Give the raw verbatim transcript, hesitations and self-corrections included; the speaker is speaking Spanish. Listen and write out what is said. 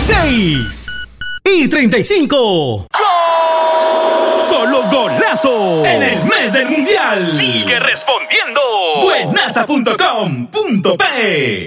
seis y treinta y cinco. Solo golazo en el mes del mundial. Sigue respondiendo. buenaza punto com punto pe